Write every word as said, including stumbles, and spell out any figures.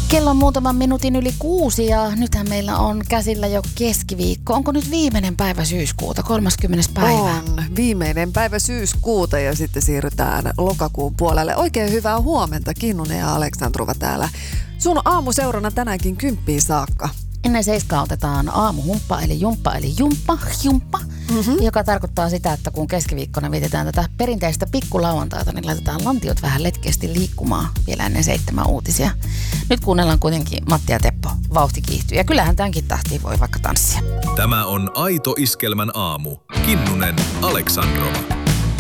Kello on muutaman minuutin yli kuusi ja nythän meillä on käsillä jo keskiviikko. Onko nyt viimeinen päivä syyskuuta, kolmaskymmenes päivä? On viimeinen päivä syyskuuta ja sitten siirrytään lokakuun puolelle. Oikein hyvää huomenta, Kinnunen ja Aleksandrova täällä. Sun aamuseurana tänäänkin kymppiin saakka. Ennen seiskaa otetaan aamuhumppa eli jumppa eli jumppa, jumppa, mm-hmm. joka tarkoittaa sitä, että kun keskiviikkona vietetään tätä perinteistä pikkulauantaita, niin laitetaan lantiot vähän letkeästi liikkumaan vielä ennen seitsemän uutisia. Nyt kuunnellaan kuitenkin Matti ja Teppo, vauhti kiihtyy ja kyllähän tämänkin tahtiin voi vaikka tanssia. Tämä on Aito Iskelmän aamu. Kinnunen, Aleksandrova.